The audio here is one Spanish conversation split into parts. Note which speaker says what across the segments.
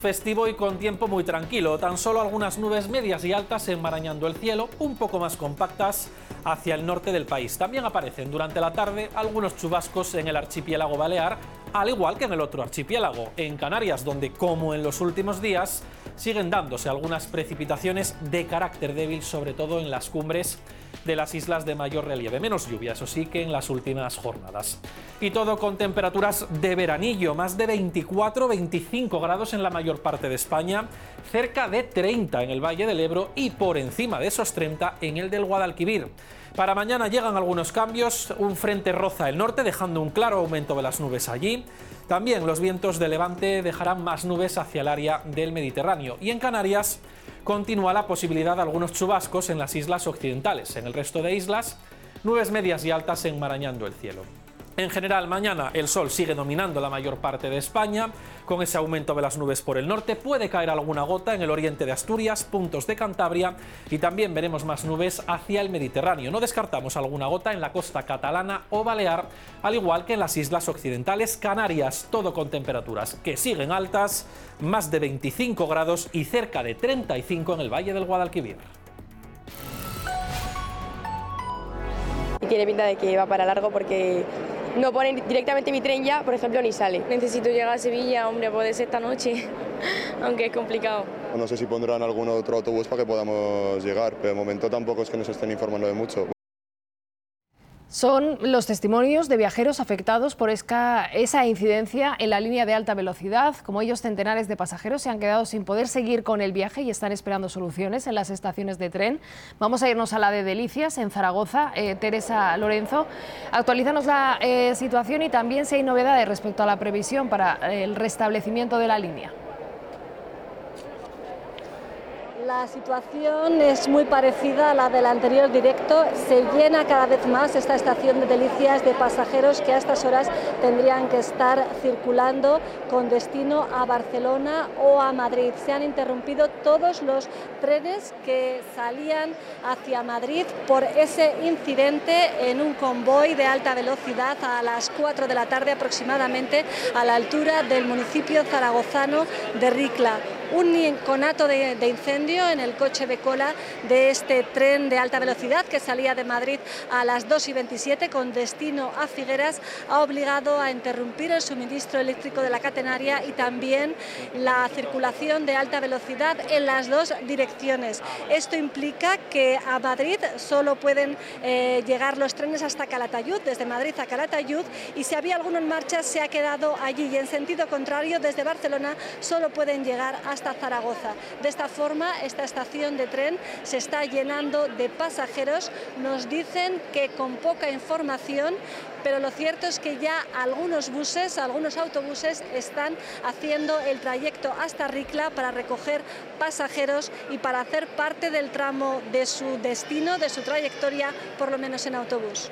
Speaker 1: Festivo y con tiempo muy tranquilo, tan solo algunas nubes medias y altas enmarañando el cielo, un poco más compactas hacia el norte del país. También aparecen durante la tarde algunos chubascos en el archipiélago balear, al igual que en el otro archipiélago, en Canarias, donde, como en los últimos días, siguen dándose algunas precipitaciones de carácter débil, sobre todo en las cumbres de las islas de mayor relieve. Menos lluvia, eso sí, que en las últimas jornadas. Y todo con temperaturas de veranillo, más de 24-25 grados en la mayor parte de España, cerca de 30 en el Valle del Ebro y por encima de esos 30 en el del Guadalquivir. Para mañana llegan algunos cambios, un frente roza el norte dejando un claro aumento de las nubes allí. También los vientos de levante dejarán más nubes hacia el área del Mediterráneo. Y en Canarias continúa la posibilidad de algunos chubascos en las islas occidentales. En el resto de islas, nubes medias y altas enmarañando el cielo. En general, mañana el sol sigue dominando la mayor parte de España, con ese aumento de las nubes por el norte. Puede caer alguna gota en el oriente de Asturias, puntos de Cantabria, y también veremos más nubes hacia el Mediterráneo. No descartamos alguna gota en la costa catalana o balear, al igual que en las islas occidentales Canarias, todo con temperaturas que siguen altas, más de 25 grados y cerca de 35 en el Valle del Guadalquivir.
Speaker 2: Y tiene pinta de que va para largo porque no ponen directamente mi tren ya, por ejemplo, ni sale. Necesito llegar a Sevilla, hombre, puede ser esta noche, aunque es complicado.
Speaker 3: No sé si pondrán algún otro autobús para que podamos llegar, pero de momento tampoco es que nos estén informando de mucho.
Speaker 4: Son los testimonios de viajeros afectados por esa incidencia en la línea de alta velocidad. Como ellos, centenares de pasajeros se han quedado sin poder seguir con el viaje y están esperando soluciones en las estaciones de tren. Vamos a irnos a la de Delicias, en Zaragoza. Teresa Lorenzo, actualízanos la situación y también si hay novedades respecto a la previsión para el restablecimiento de la línea.
Speaker 5: La situación es muy parecida a la del anterior directo. Se llena cada vez más esta estación de Delicias de pasajeros que a estas horas tendrían que estar circulando con destino a Barcelona o a Madrid. Se han interrumpido todos los trenes que salían hacia Madrid por ese incidente en un convoy de alta velocidad a las 4 de la tarde aproximadamente, a la altura del municipio zaragozano de Ricla. Un conato de incendio en el coche de cola de este tren de alta velocidad que salía de Madrid a las 2:27 con destino a Figueras ha obligado a interrumpir el suministro eléctrico de la catenaria y también la circulación de alta velocidad en las dos direcciones. Esto implica que a Madrid solo pueden llegar los trenes hasta Calatayud, desde Madrid a Calatayud, y si había alguno en marcha se ha quedado allí, y en sentido contrario desde Barcelona solo pueden llegar hasta Zaragoza. De esta forma, esta estación de tren se está llenando de pasajeros. Nos dicen que con poca información, pero lo cierto es que ya algunos autobuses están haciendo el trayecto hasta Ricla para recoger pasajeros y para hacer parte del tramo de su destino, de su trayectoria, por lo menos en autobús.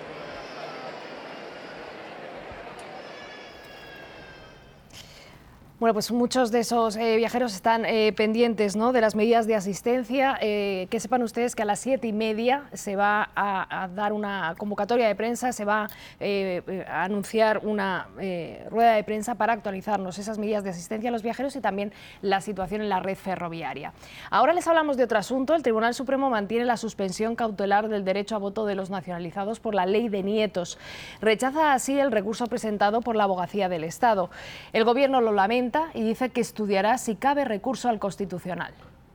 Speaker 4: Bueno, pues muchos de esos viajeros están pendientes, ¿no?, de las medidas de asistencia. Que sepan ustedes que a las 7:30 se va a dar una convocatoria de prensa, se va a anunciar una rueda de prensa para actualizarnos esas medidas de asistencia a los viajeros y también la situación en la red ferroviaria. Ahora les hablamos de otro asunto. El Tribunal Supremo mantiene la suspensión cautelar del derecho a voto de los nacionalizados por la Ley de Nietos. Rechaza así el recurso presentado por la Abogacía del Estado. El Gobierno lo lamenta y dice que estudiará si cabe recurso al Constitucional.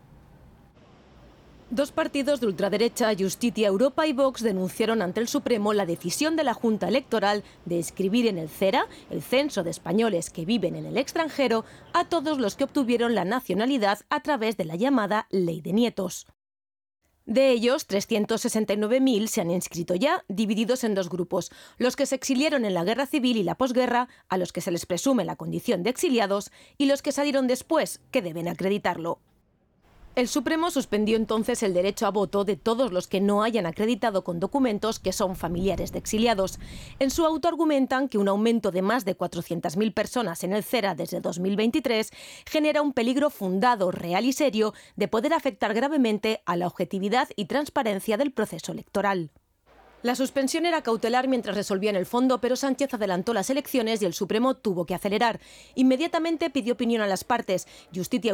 Speaker 6: Dos partidos de ultraderecha, Justicia Europa y Vox, denunciaron ante el Supremo la decisión de la Junta Electoral de inscribir en el CERA, el Censo de Españoles que viven en el extranjero, a todos los que obtuvieron la nacionalidad a través de la llamada Ley de Nietos. De ellos, 369.000 se han inscrito ya, divididos en dos grupos: los que se exiliaron en la guerra civil y la posguerra, a los que se les presume la condición de exiliados, y los que salieron después, que deben acreditarlo. El Supremo suspendió entonces el derecho a voto de todos los que no hayan acreditado con documentos que son familiares de exiliados. En su auto argumentan que un aumento de más de 400.000 personas en el CERA desde 2023 genera un peligro fundado, real y serio de poder afectar gravemente a la objetividad y transparencia del proceso electoral. La suspensión era cautelar mientras resolvían el fondo, pero Sánchez adelantó las elecciones y el Supremo tuvo que acelerar. Inmediatamente pidió opinión a las partes. Justicia